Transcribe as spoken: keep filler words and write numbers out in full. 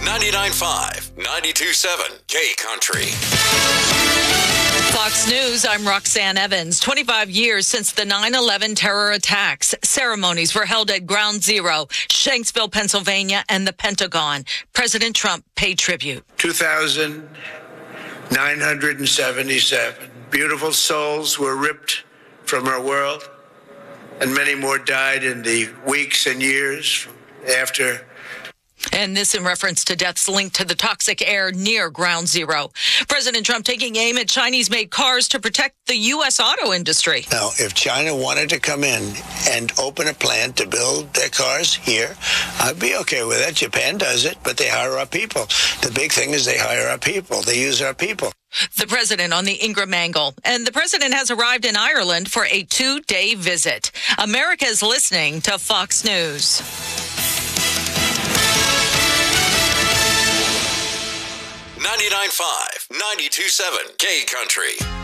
ninety-nine point five, ninety-two point seven K Country. Fox News, I'm Roxanne Evans. twenty-five years since the nine eleven terror attacks. Ceremonies were held at Ground Zero, Shanksville, Pennsylvania, and the Pentagon. President Trump paid tribute. two thousand nine hundred seventy-seven beautiful souls were ripped from our world, and many more died in the weeks and years after. And this in reference to deaths linked to the toxic air near Ground Zero. President Trump taking aim at Chinese-made cars to protect the U S auto industry. Now, if China wanted to come in and open a plant to build their cars here, I'd be okay with it. Japan does it, but they hire our people. The big thing is they hire our people. They use our people. The president on the Ingram angle. And the president has arrived in Ireland for a two-day visit. America is listening to Fox News. ninety-nine point five, ninety-two point seven K Country.